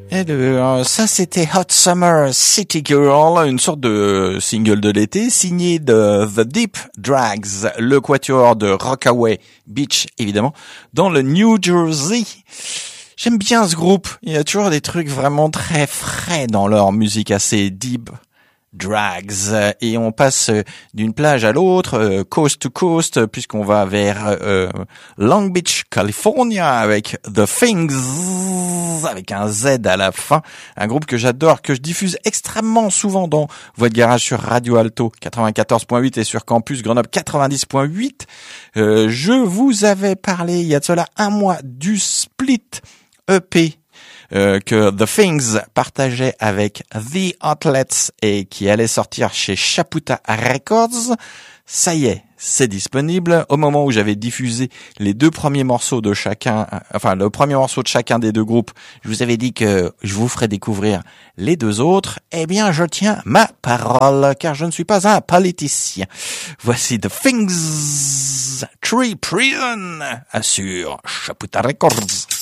Ça c'était Hot Summer City Girl, une sorte de single de l'été signé de The Deep Drags, le quatuor de Rockaway Beach évidemment, dans le New Jersey. J'aime bien ce groupe, il y a toujours des trucs vraiment très frais dans leur musique, assez deep. Drags, et on passe d'une plage à l'autre, coast to coast, puisqu'on va vers Long Beach, California, avec The Things, avec un Z à la fin, un groupe que j'adore, que je diffuse extrêmement souvent dans Voix de Garage sur Radio Alto 94.8 et sur Campus Grenoble 90.8. Je vous avais parlé il y a de cela un mois du split EP que The Things partageait avec The Outlets et qui allait sortir chez Chaputa Records. Ça y est, c'est disponible. Au moment où j'avais diffusé les deux premiers morceaux de chacun, enfin le premier morceau de chacun des deux groupes, je vous avais dit que je vous ferais découvrir les deux autres. Eh bien, je tiens ma parole, car je ne suis pas un politicien. Voici The Things, Tree Prison, sur Chaputa Records.